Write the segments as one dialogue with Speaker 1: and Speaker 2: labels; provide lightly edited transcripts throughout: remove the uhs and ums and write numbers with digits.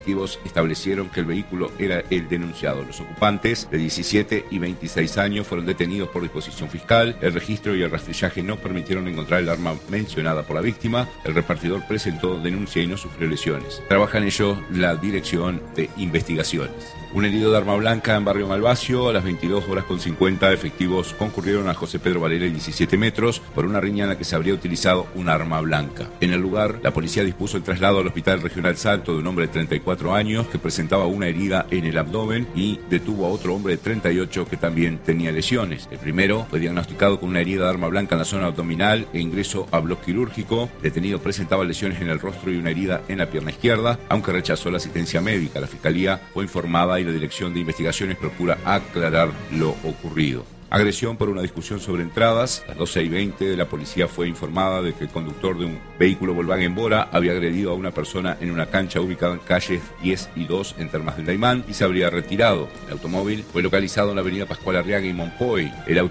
Speaker 1: Los establecieron que el vehículo era el denunciado. Los ocupantes de 17 y 26 años fueron detenidos por disposición fiscal. El registro y el rastrillaje no permitieron encontrar el arma mencionada por la víctima. El repartidor presentó denuncia y no sufrió lesiones. Trabaja en ello la Dirección de Investigaciones. Un herido de arma blanca en Barrio Malvacio. A las 22:50 efectivos concurrieron a José Pedro Valera y 17 metros por una riña en la que se habría utilizado un arma blanca. En el lugar, la policía dispuso el traslado al Hospital Regional Salto de un hombre de 34 años que presentaba una herida en el abdomen y detuvo a otro hombre de 38 que también tenía lesiones. El primero fue diagnosticado con una herida de arma blanca en la zona abdominal e ingreso a bloque quirúrgico. El detenido presentaba lesiones en el rostro y una herida en la pierna izquierda, aunque rechazó la asistencia médica. La fiscalía fue informada y la Dirección de Investigaciones procura aclarar lo ocurrido. Agresión por una discusión sobre entradas. A las 12:20 la policía fue informada de que el conductor de un vehículo Volkswagen Bora había agredido a una persona en una cancha ubicada en calles 10 y 2 en Termas del Daymán y se habría retirado. El automóvil fue localizado en la avenida Pascual Arriaga y Monpoy.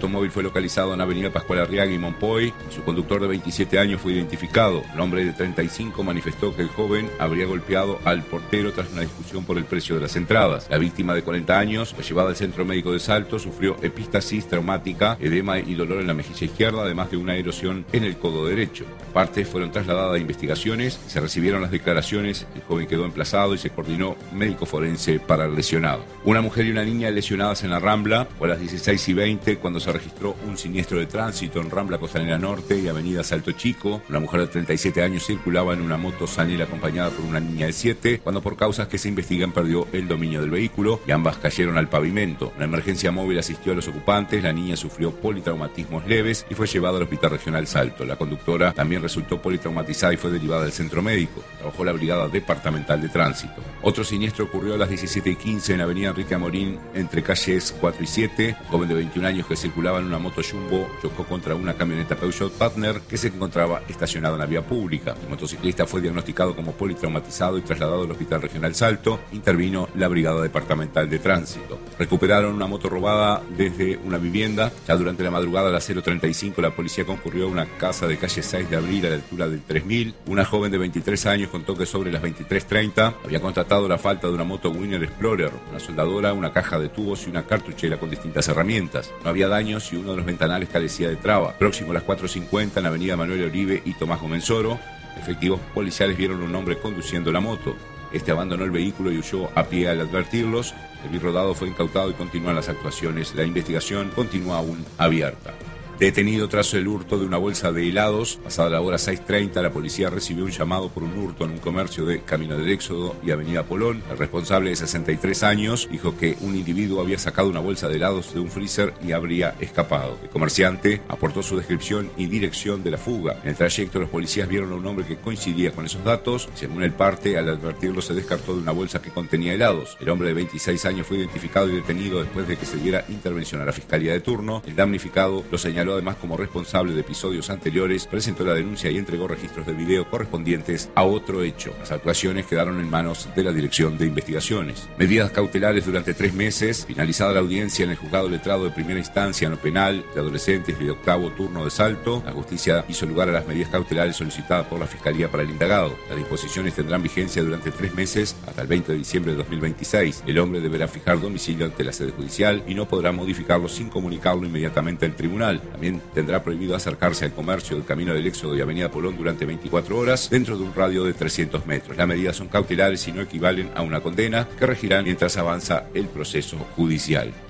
Speaker 1: Y su conductor de 27 años fue identificado. El hombre de 35 manifestó que el joven habría golpeado al portero tras una discusión por el precio de las entradas. La víctima de 40 años fue llevada al Centro Médico de Salto, sufrió epistasis traumática, edema y dolor en la mejilla izquierda, además de una erosión en el codo derecho. Las partes fueron trasladadas a investigaciones, se recibieron las declaraciones, el joven quedó emplazado y se coordinó médico forense para el lesionado. Una mujer y una niña lesionadas en la Rambla. Fue a las 16:20 cuando se registró un siniestro de tránsito en Rambla Costanera Norte y Avenida Salto Chico. Una mujer de 37 años circulaba en una moto Sanel acompañada por una niña de 7, cuando por causas que se investigan perdió el dominio del vehículo y ambas cayeron al pavimento. Una emergencia móvil asistió a los ocupantes. La niña sufrió politraumatismos leves y fue llevada al Hospital Regional Salto. La conductora también resultó politraumatizada y fue derivada al centro médico. Trabajó la Brigada Departamental de Tránsito. Otro siniestro ocurrió a las 17:15 en la avenida Enrique Amorín, entre calles 4 y 7. Un joven de 21 años que circulaba en una moto Jumbo chocó contra una camioneta Peugeot Partner que se encontraba estacionada en la vía pública. El motociclista fue diagnosticado como politraumatizado y trasladado al Hospital Regional Salto. Intervino la Brigada Departamental de Tránsito. Recuperaron una moto robada desde una vivienda. Ya durante la madrugada a las 0:35 la policía concurrió a una casa de calle 6 de abril a la altura del 3000. Una joven de 23 años contó que sobre las 23:30 había constatado la falta de una moto Winner Explorer, una soldadora, una caja de tubos y una cartuchera con distintas herramientas. No había daños y uno de los ventanales carecía de traba. Próximo a las 4:50 en la avenida Manuel Oribe y Tomás Gomenzoro, efectivos policiales vieron a un hombre conduciendo la moto. Este abandonó el vehículo y huyó a pie al advertirlos. El birrodado fue incautado y continúan las actuaciones. La investigación continúa aún abierta. Detenido tras el hurto de una bolsa de helados, pasada la hora 6:30, la policía recibió un llamado por un hurto en un comercio de Camino del Éxodo y Avenida Polón. El responsable de 63 años dijo que un individuo había sacado una bolsa de helados de un freezer y habría escapado. El comerciante aportó su descripción y dirección de la fuga. En el trayecto, los policías vieron a un hombre que coincidía con esos datos. Según el parte, al advertirlo se descartó de una bolsa que contenía helados. El hombre de 26 años fue identificado y detenido después de que se diera intervención a la fiscalía de turno. El damnificado lo señaló además como responsable de episodios anteriores, presentó la denuncia y entregó registros de video correspondientes a otro hecho. Las actuaciones quedaron en manos de la Dirección de Investigaciones. Medidas cautelares durante 3 meses. Finalizada la audiencia en el juzgado letrado de primera instancia en lo penal de adolescentes y de octavo turno de Salto, la justicia hizo lugar a las medidas cautelares solicitadas por la Fiscalía para el indagado. Las disposiciones tendrán vigencia durante 3 meses hasta el 20 de diciembre de 2026. El hombre deberá fijar domicilio ante la sede judicial y no podrá modificarlo sin comunicarlo inmediatamente al tribunal. También tendrá prohibido acercarse al comercio del Camino del Éxodo y Avenida Polón durante 24 horas dentro de un radio de 300 metros. Las medidas son cautelares y no equivalen a una condena que regirán mientras avanza el proceso judicial.